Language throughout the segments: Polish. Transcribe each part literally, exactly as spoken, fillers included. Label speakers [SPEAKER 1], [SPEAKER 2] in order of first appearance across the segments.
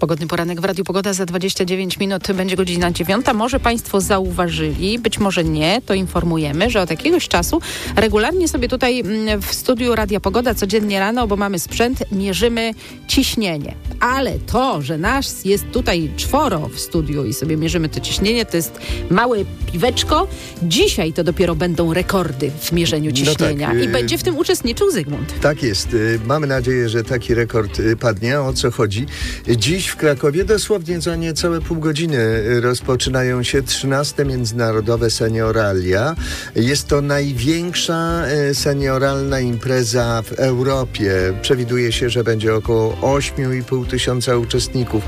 [SPEAKER 1] Pogodny poranek w Radiu Pogoda za dwadzieścia dziewięć minut będzie godzina dziewiąta. Może Państwo zauważyli, być może nie, to informujemy, że od jakiegoś czasu regularnie sobie tutaj w studiu Radia Pogoda codziennie rano, bo mamy sprzęt, mierzymy ciśnienie. Ale to, że nas jest tutaj czworo w studiu i sobie mierzymy to ciśnienie, to jest małe piweczko. Dzisiaj to dopiero będą rekordy w mierzeniu ciśnienia.
[SPEAKER 2] No tak,
[SPEAKER 1] i będzie w tym uczestniczył Zygmunt.
[SPEAKER 2] Tak jest. Mamy nadzieję, że taki rekord padnie. O co chodzi? Dziś w Krakowie dosłownie za niecałe pół godziny rozpoczynają się trzynaste Międzynarodowe Senioralia. Jest to największa senioralna impreza w Europie. Przewiduje się, że będzie około osiem i pół tysiąca uczestników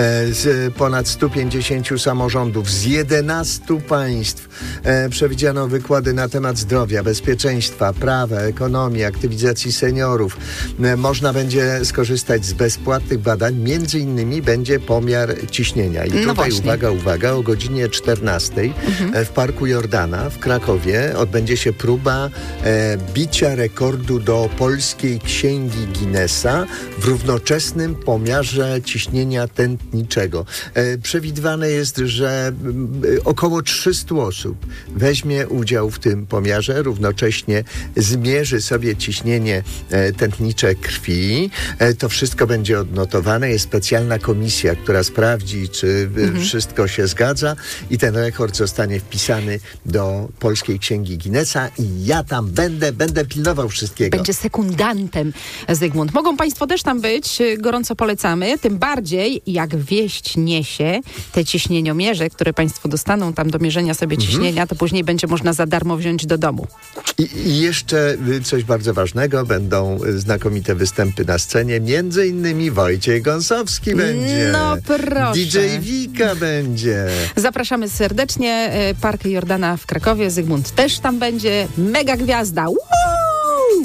[SPEAKER 2] z ponad stu pięćdziesięciu samorządów, z jedenastu państw. Przewidziano wykłady na temat zdrowia, bezpieczeństwa, prawa, ekonomii, aktywizacji seniorów. Można będzie skorzystać z bezpłatnych badań, między innymi będzie pomiar ciśnienia. I
[SPEAKER 1] no
[SPEAKER 2] tutaj
[SPEAKER 1] właśnie.
[SPEAKER 2] uwaga, uwaga, o godzinie czternastej mhm. w Parku Jordana w Krakowie odbędzie się próba e, bicia rekordu do Polskiej Księgi Guinnessa w równoczesnym pomiarze ciśnienia tętniczego. E, przewidywane jest, że e, około trzystu osób weźmie udział w tym pomiarze, równocześnie zmierzy sobie ciśnienie e, tętnicze krwi. E, to wszystko będzie odnotowane. Jest specjalna komisja, która sprawdzi, czy mhm. wszystko się zgadza i ten rekord zostanie wpisany do Polskiej Księgi Guinnessa i ja tam będę, będę pilnował wszystkiego.
[SPEAKER 1] Będzie sekundantem Zygmunt. Mogą Państwo też tam być, gorąco polecamy, tym bardziej jak wieść niesie te ciśnieniomierze, które Państwo dostaną tam do mierzenia sobie mhm. ciśnienia, to później będzie można za darmo wziąć do domu.
[SPEAKER 2] I, I jeszcze coś bardzo ważnego, będą znakomite występy na scenie, między innymi Wojciech Gąsowski będzie.
[SPEAKER 1] No proszę.
[SPEAKER 2] D J Wika będzie.
[SPEAKER 1] Zapraszamy serdecznie. Park Jordana w Krakowie. Zygmunt też tam będzie. Mega gwiazda. Uuu!